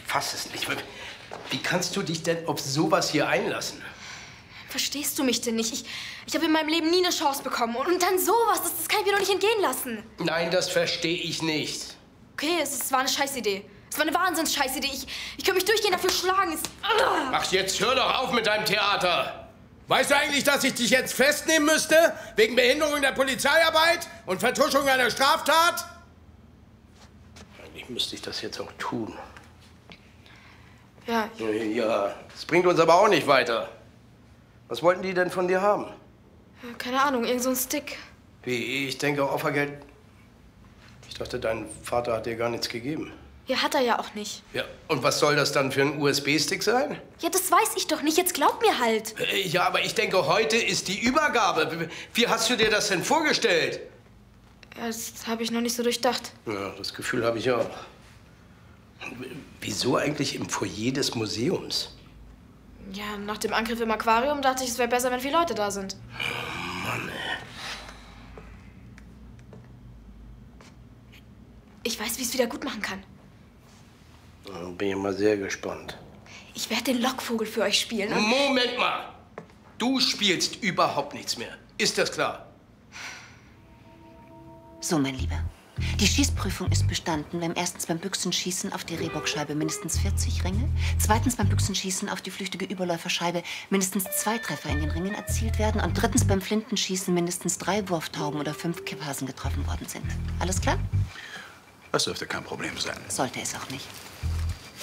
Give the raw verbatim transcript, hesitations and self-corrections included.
fasse es nicht. Wie kannst du dich denn auf sowas hier einlassen? Verstehst du mich denn nicht? Ich, ich habe in meinem Leben nie eine Chance bekommen. Und, und dann sowas, das, das kann ich mir doch nicht entgehen lassen. Nein, das verstehe ich nicht. Okay, es, es war eine Scheißidee. Es war eine Wahnsinns-Scheißidee. Ich, ich könnte mich durchgehend dafür schlagen. Es, uh. Ach, jetzt hör doch auf mit deinem Theater. Weißt du eigentlich, dass ich dich jetzt festnehmen müsste? Wegen Behinderung der Polizeiarbeit und Vertuschung einer Straftat? Eigentlich müsste ich das jetzt auch tun. Ja. Ja, das bringt uns aber auch nicht weiter. Was wollten die denn von dir haben? Keine Ahnung, irgend so ein Stick. Wie, ich denke Opfergeld. Ich dachte, dein Vater hat dir gar nichts gegeben. Ja, hat er ja auch nicht. Ja, und was soll das dann für ein U S B-Stick sein? Ja, das weiß ich doch nicht. Jetzt glaub mir halt. Äh, Ja, aber ich denke, heute ist die Übergabe. Wie hast du dir das denn vorgestellt? Ja, das habe ich noch nicht so durchdacht. Ja, das Gefühl habe ich auch. Wieso eigentlich im Foyer des Museums? Ja, nach dem Angriff im Aquarium dachte ich, es wäre besser, wenn viele Leute da sind. Oh Mann, ey. Ich weiß, wie ich es wieder gut machen kann. Da bin ich mal sehr gespannt. Ich werde den Lockvogel für euch spielen. Und Moment mal! Du spielst überhaupt nichts mehr. Ist das klar? So, mein Lieber. Die Schießprüfung ist bestanden, wenn erstens beim Büchsenschießen auf die Rehbockscheibe mindestens vierzig Ringe, zweitens beim Büchsenschießen auf die flüchtige Überläuferscheibe mindestens zwei Treffer in den Ringen erzielt werden und drittens beim Flintenschießen mindestens drei Wurftauben oder fünf Kipphasen getroffen worden sind. Alles klar? Das dürfte kein Problem sein. Sollte es auch nicht.